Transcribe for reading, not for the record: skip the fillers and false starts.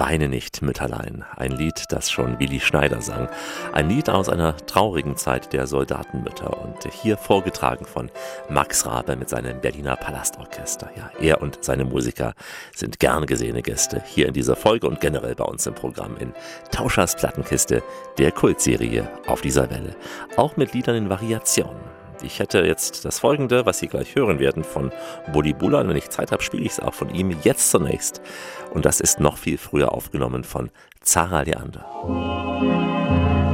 Weine nicht, Mütterlein. Ein Lied, das schon Willi Schneider sang. Ein Lied aus einer traurigen Zeit der Soldatenmütter und hier vorgetragen von Max Rabe mit seinem Berliner Palastorchester. Ja, er und seine Musiker sind gern gesehene Gäste hier in dieser Folge und generell bei uns im Programm in Tauschers Plattenkiste, der Kultserie auf dieser Welle. Auch mit Liedern in Variationen. Ich hätte jetzt das Folgende, was Sie gleich hören werden, von Bully Bulan. Wenn ich Zeit habe, spiele ich es auch von ihm jetzt zunächst. Und das ist noch viel früher aufgenommen von Zara Leander.